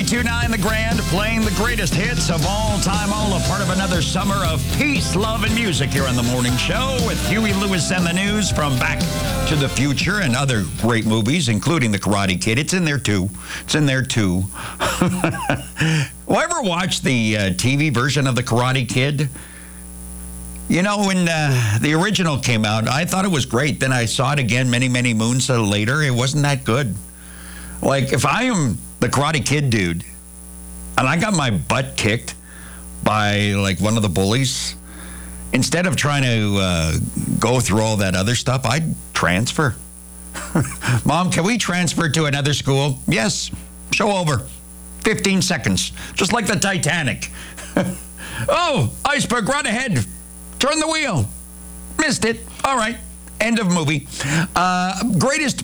92.9 The Grand, playing the greatest hits of all time, all a part of another summer of peace, love, and music here on The Morning Show with Huey Lewis and the News from Back to the Future and other great movies, including The Karate Kid. It's in there, too. Well, ever watch the TV version of The Karate Kid? You know, when the original came out, I thought it was great. Then I saw it again many, many moons later. It wasn't that good. Like, if I am the Karate Kid dude, and I got my butt kicked by, like, one of the bullies, instead of trying to go through all that other stuff, I'd transfer. Mom, can we transfer to another school? Yes. Show over. 15 seconds. Just like the Titanic. Oh, iceberg, right ahead. Turn the wheel. Missed it. All right. End of movie. Greatest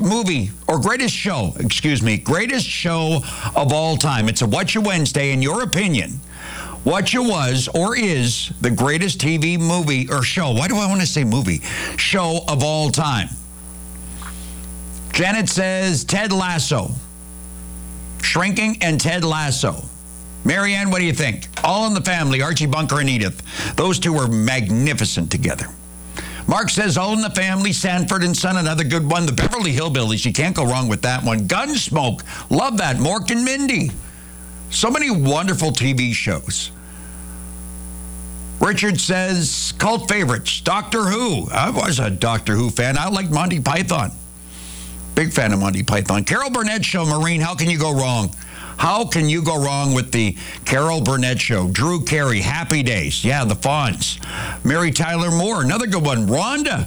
show of all time. It's a What You Wednesday. In your opinion, what you was or is the greatest TV movie or show? Why do I want to say movie? Show of all time. Janet says Ted Lasso. Shrinking and Ted Lasso. Marianne, what do you think? All in the Family, Archie Bunker and Edith. Those two were magnificent together. Mark says All in the Family, Sanford and Son, another good one. The Beverly Hillbillies, you can't go wrong with that one. Gunsmoke, love that. Mork and Mindy. So many wonderful TV shows. Richard says cult favorites, Doctor Who. I was a Doctor Who fan. I liked Monty Python. Big fan of Monty Python. Carol Burnett Show, Maureen, how can you go wrong? How can you go wrong with the Carol Burnett Show? Drew Carey, Happy Days. Yeah, the Fonz. Mary Tyler Moore, another good one. Rhoda.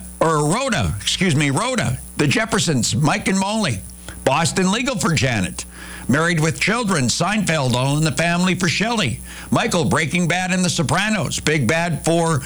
The Jeffersons, Mike and Molly. Boston Legal for Janet. Married with Children, Seinfeld, All in the Family for Shelley. Michael, Breaking Bad and The Sopranos. Big Bang, for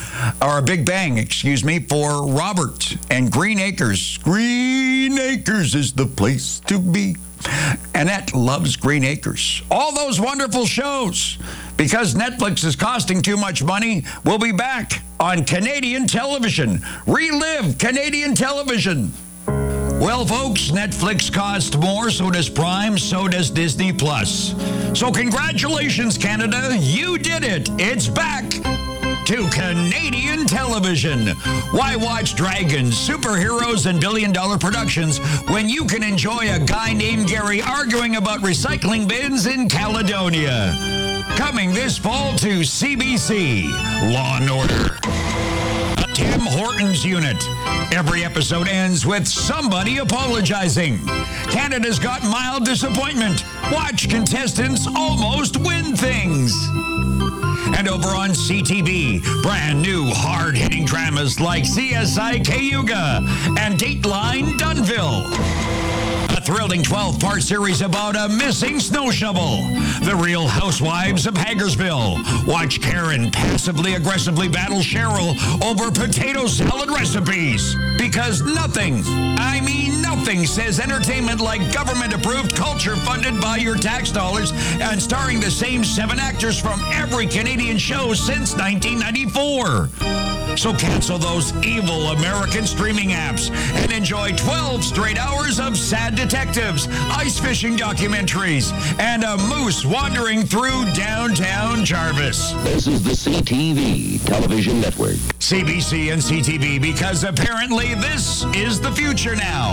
Robert. And Green Acres. Green Acres is the place to be. Annette loves Green Acres. All those wonderful shows. Because Netflix is costing too much money, we'll be back on Canadian television. Relive Canadian television. Well, folks, Netflix costs more, so does Prime, so does Disney+. So congratulations, Canada, you did it. It's back to Canadian television. Why watch dragons, superheroes, and billion-dollar productions when you can enjoy a guy named Gary arguing about recycling bins in Caledonia? Coming this fall to CBC, Law & Order. Tim Hortons Unit. Every episode ends with somebody apologizing. Canada's Got Mild Disappointment. Watch contestants almost win things. And over on CTV, brand new hard-hitting dramas like CSI Cayuga and Dateline Dunville. A thrilling 12-part series about a missing snow shovel. The Real Housewives of Hagersville. Watch Karen passively aggressively battle Cheryl over potato salad recipes. Because nothing says entertainment like government-approved culture funded by your tax dollars and starring the same 7 actors from every Canadian show since 1994. So cancel those evil American streaming apps and enjoy 12 straight hours of sad detectives, ice fishing documentaries, and a moose wandering through downtown Jarvis. This is the CTV Television Network. CBC and CTV, because apparently this is the future now.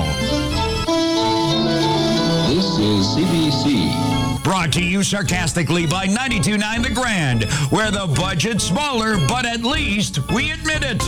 This is CBC. Brought to you sarcastically by 92.9 The Grand, where the budget's smaller, but at least we admit it.